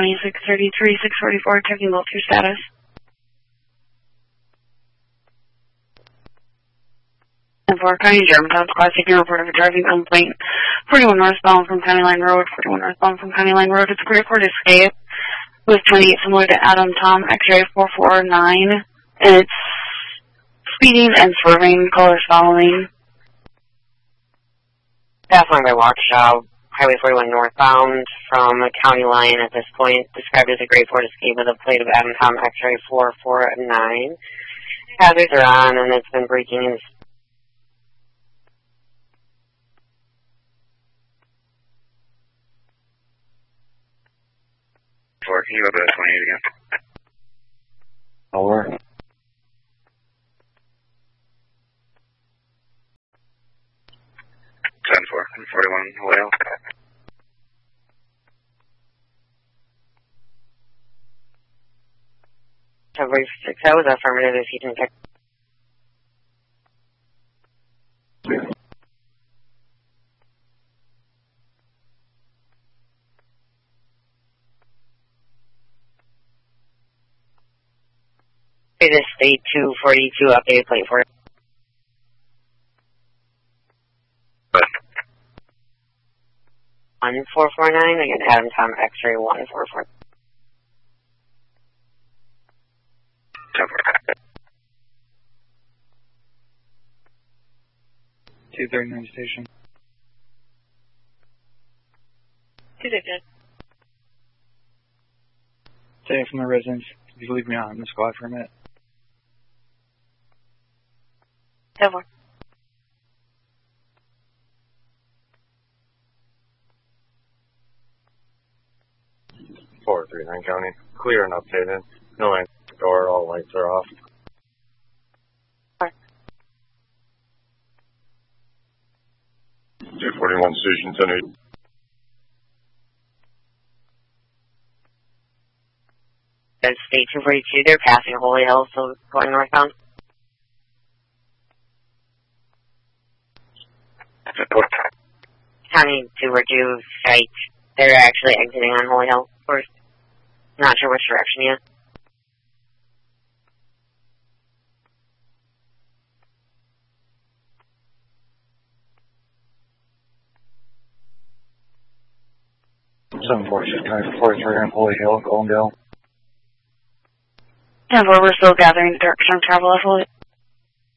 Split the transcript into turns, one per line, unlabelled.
2633, 644, checking both your status. And for County Germantown, Squad taking a report of a driving complaint. 41 northbound from County Line Road, 41 northbound from County Line Road. It's a great Ford Escape with 28 similar to Adam Tom X-ray 449. And it's speeding and swerving, colors following.
Pathfinder by Waukesha, Highway 41 northbound from County Line at this point, described as a gray Ford Escape with a plate of Adam Tom X-ray 449. Hazards are on and it's been braking in.
Can you go to 28 again?
Over.
10-4, 41 Whale.
Coverage 6, that was affirmative if you didn't get. This state 242 updated plate for it. 1449, again, Adam Tom X-ray 144.
239 station.
269.
Stay from the residence. Please leave me on the squad for a minute.
10-4.
Four 39 County, clear and updated. No answer door, all lights are off.
J41 Station 10-8.
That's state 242, they're passing Holy Hill, so going northbound. County 242 site, they're actually exiting on Holy Hill first. Not sure which direction yet.
Seven 43 on Holy Hill, Golden Dale.
10-4, we're still gathering direction of travel at Holy Hill.